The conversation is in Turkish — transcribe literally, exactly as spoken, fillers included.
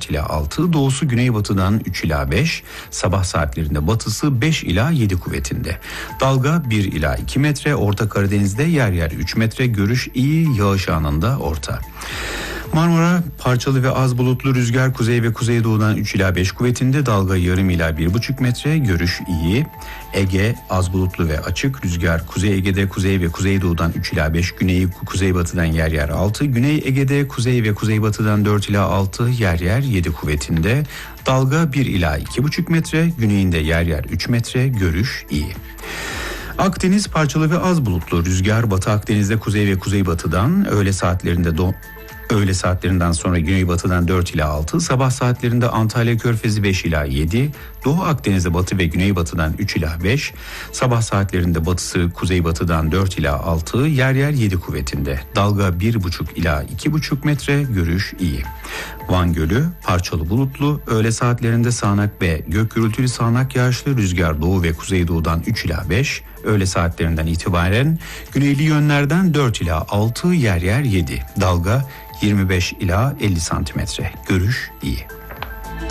dört ila altı, doğusu güneybatıdan üç ila beş, sabah saatlerinde batısı beş ila yedi kuvvetinde. Dalga bir ila iki metre, Orta Karadeniz'de yer yer üç metre, görüş iyi, yağış anında orta. Marmara parçalı ve az bulutlu, rüzgar kuzey ve kuzeydoğudan üç ila beş kuvvetinde, dalga yarım ila bir buçuk metre, görüş iyi. Ege az bulutlu ve açık, rüzgar Kuzey Ege'de kuzey ve kuzeydoğudan üç ila beş, güneyi kuzeybatıdan yer yer altı, Güney Ege'de kuzey ve kuzeybatıdan dört ila altı, yer yer yedi kuvvetinde, dalga bir ila iki buçuk metre, güneyinde yer yer üç metre, görüş iyi. Akdeniz parçalı ve az bulutlu, rüzgar Batı Akdeniz'de kuzey ve kuzeybatıdan, öğle saatlerinde do Öğle saatlerinden sonra güneybatıdan dört ila altı, sabah saatlerinde Antalya Körfezi beş ila yedi, Doğu Akdeniz'de batı ve güneybatıdan üç ila beş, sabah saatlerinde batısı kuzeybatıdan dört ila altı, yer yer yedi kuvvetinde. Dalga bir buçuk ila iki buçuk metre, görüş iyi. Van Gölü parçalı bulutlu, öğle saatlerinde sağanak ve gök gürültülü sağanak yağışlı, rüzgar doğu ve kuzeydoğudan üç ila beş, öğle saatlerinden itibaren güneyli yönlerden dört ila altı, yer yer yedi. Dalga yirmi beş ila elli santimetre. Görüş iyi.